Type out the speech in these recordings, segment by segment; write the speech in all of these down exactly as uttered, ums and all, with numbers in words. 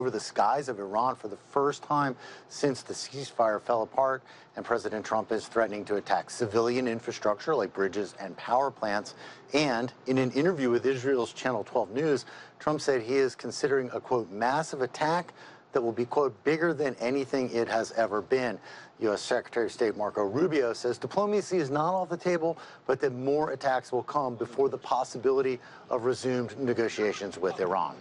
over the skies of Iran for the first time since the ceasefire fell apart, and President Trump is threatening to attack civilian infrastructure like bridges and power plants. And in an interview with Israel's Channel twelve News, Trump said he is considering a, quote, massive attack that will be, quote, bigger than anything it has ever been. U S Secretary of State Marco Rubio says diplomacy is not off the table, but that more attacks will come before the possibility of resumed negotiations with Iran.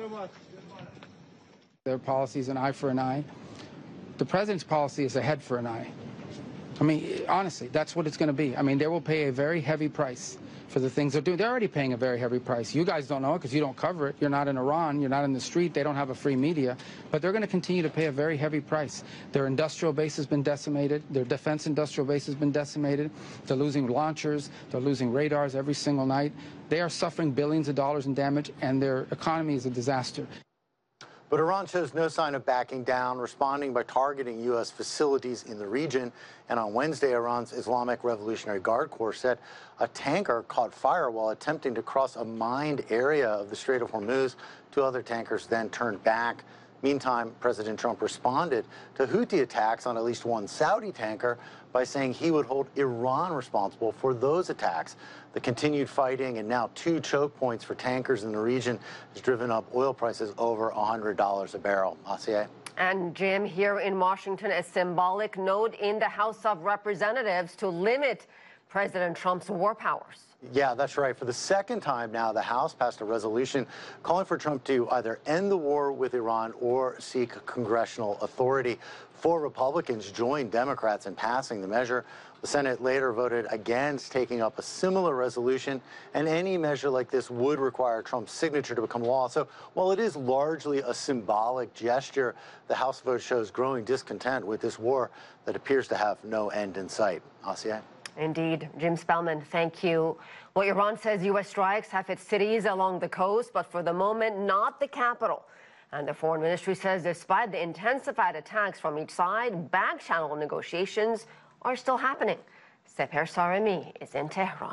Their policy is an eye for an eye. The president's policy is a head for an eye. I mean, honestly, that's what it's going to be. I mean, they will pay a very heavy price for the things they're doing. They're already paying a very heavy price. You guys don't know it because you don't cover it. You're not in Iran. You're not in the street. They don't have a free media. But they're going to continue to pay a very heavy price. Their industrial base has been decimated. Their defense industrial base has been decimated. They're losing launchers. They're losing radars every single night. They are suffering billions of dollars in damage, and their economy is a disaster. But Iran shows no sign of backing down, responding by targeting U S facilities in the region. And on Wednesday, Iran's Islamic Revolutionary Guard Corps said a tanker caught fire while attempting to cross a mined area of the Strait of Hormuz. Two other tankers then turned back. Meantime, President Trump responded to Houthi attacks on at least one Saudi tanker by saying he would hold Iran responsible for those attacks. The continued fighting and now two choke points for tankers in the region has driven up oil prices over one hundred dollars a barrel. Asiye? And Jim, here in Washington, a symbolic note in the House of Representatives to limit President Trump's war powers. Yeah, that's right. For the second time now, the House passed a resolution calling for Trump to either end the war with Iran or seek congressional authority. Four Republicans joined Democrats in passing the measure. The Senate later voted against taking up a similar resolution, and any measure like this would require Trump's signature to become law. So while it is largely a symbolic gesture, the House vote shows growing discontent with this war that appears to have no end in sight. Asiye? Indeed. Jim Spellman, thank you. Well, Iran says U S strikes have hit cities along the coast, but for the moment, not the capital. And the foreign ministry says despite the intensified attacks from each side, back-channel negotiations are still happening. Seper Saremi is in Tehran.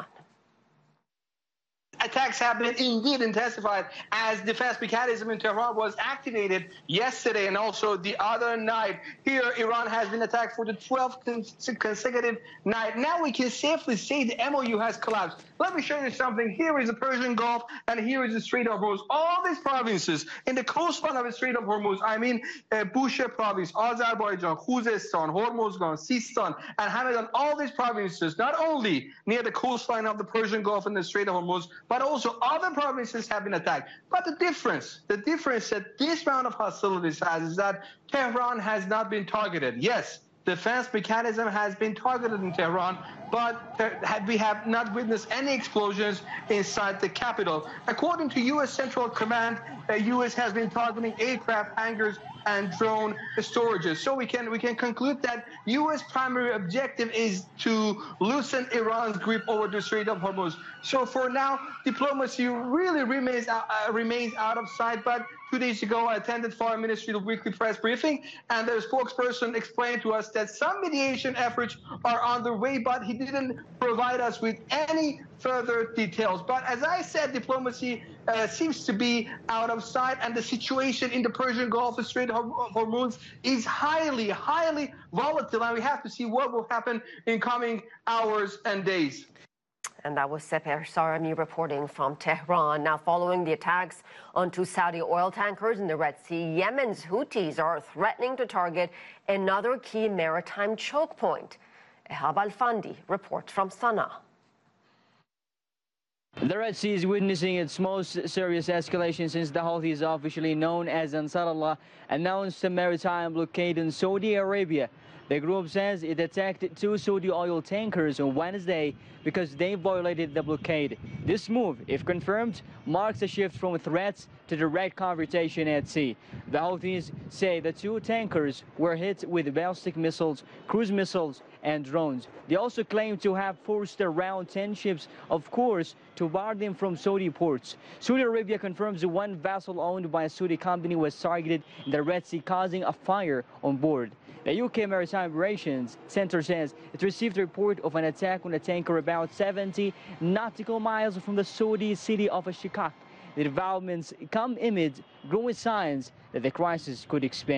Attacks have been indeed intensified as defense mechanism in Tehran was activated yesterday and also the other night. Here, Iran has been attacked for the twelfth consecutive night. Now we can safely say the M O U has collapsed. Let me show you something. Here is the Persian Gulf, and here is the Strait of Hormuz. All these provinces in the coastline of the Strait of Hormuz, I mean uh, Bushehr province, Azerbaijan, Khuzestan, Hormuzgan, Sistan, and Hamadan, all these provinces, not only near the coastline of the Persian Gulf and the Strait of Hormuz, but also other provinces have been attacked. But the difference, the difference that this round of hostilities has is that Tehran has not been targeted. Yes, defense mechanism has been targeted in Tehran, but we have not witnessed any explosions inside the capital. According to U S Central Command, the U S has been targeting aircraft hangars and drone storages. So we can we can conclude that U S primary objective is to loosen Iran's grip over the Strait of Hormuz. So for now, diplomacy really remains uh, remains out of sight. But two days ago, I attended Foreign Ministry's weekly press briefing, and the spokesperson explained to us that some mediation efforts are underway, but he didn't provide us with any further details. But as I said, diplomacy uh, seems to be out of sight, and the situation in the Persian Gulf, the Strait of Hormuz, is highly, highly volatile, and we have to see what will happen in coming hours and days. And that was Seper Saremi reporting from Tehran. Now, following the attacks on two Saudi oil tankers in the Red Sea, Yemen's Houthis are threatening to target another key maritime choke point. Ehab Alfandi reports from Sana'a. The Red Sea is witnessing its most serious escalation since the Houthis, officially known as Ansar Allah, announced a maritime blockade in Saudi Arabia. The group says it attacked two Saudi oil tankers on Wednesday because they violated the blockade. This move, if confirmed, marks a shift from threats to direct confrontation at sea. The Houthis say the two tankers were hit with ballistic missiles, cruise missiles, and drones. They also claim to have forced around ten ships, of course, to bar them from Saudi ports. Saudi Arabia confirms one vessel owned by a Saudi company was targeted in the Red Sea, causing a fire on board. The U K Maritime Operations Center says it received a report of an attack on a tanker about seventy nautical miles from the Saudi city of Shikak. The developments come amid growing signs that the crisis could expand.